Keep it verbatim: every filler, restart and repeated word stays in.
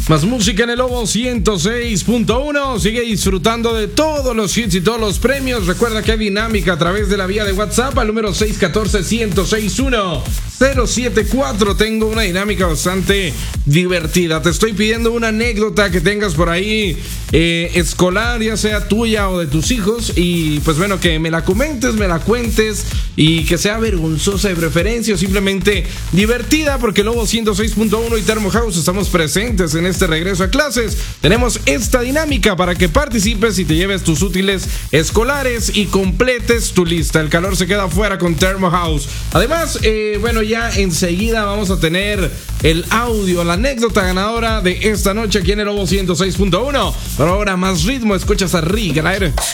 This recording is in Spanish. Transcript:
Más música en el Lobo ciento seis punto uno. Sigue disfrutando de todos los hits y todos los premios. Recuerda que hay dinámica a través de la vía de WhatsApp al número seis uno cuatro, uno cero seis uno, cero siete cuatro. Tengo una dinámica bastante divertida. Te estoy pidiendo una anécdota que tengas por ahí eh, escolar, ya sea tuya o de tus hijos. Y pues bueno, que me la comentes, me la cuentes y que sea vergonzosa de preferencia o simplemente divertida, porque Lobo ciento seis punto uno y Termo House estamos presentes en este regreso a clases. Tenemos esta dinámica para que participes y te lleves tus útiles escolares y completes tu lista. El calor se queda afuera con Termo House. Además, eh, bueno, ya enseguida vamos a tener el audio, la anécdota ganadora de esta noche aquí en el Lobo ciento seis punto uno. Pero ahora más ritmo, escuchas a Rick al aire.